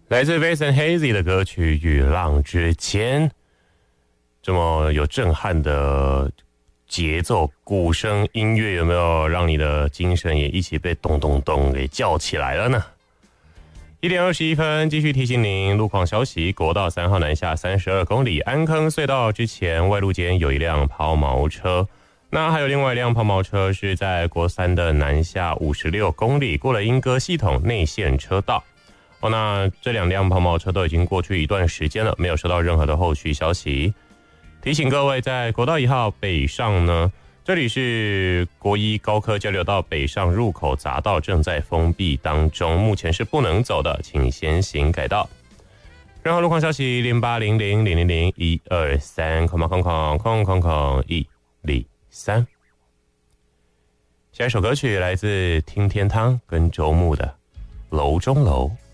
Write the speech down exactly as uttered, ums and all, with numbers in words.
来自 Vincent Hazy 的歌曲《与浪之间》，这么有震撼的节奏、鼓声、音乐，有没有让你的精神也一起被咚咚咚给叫起来了呢？一点二十一分，继续提醒您路况消息：国道三号南下三十二公里，安坑隧道之前外路间有一辆抛锚车，那还有另外一辆抛锚车是在国三的南下五十六公里，过了莺歌系统内线车道。哦，那这两辆抛锚车都已经过去一段时间了，没有收到任何的后续消息。提醒各位，在国道一号北上呢，这里是国一高科交流道北上入口匝道正在封闭当中，目前是不能走的，请先行改道。任何路况消息零八零零零零零一二三空空空空空空一零三。下一首歌曲来自听天堂跟周牧的楼中楼。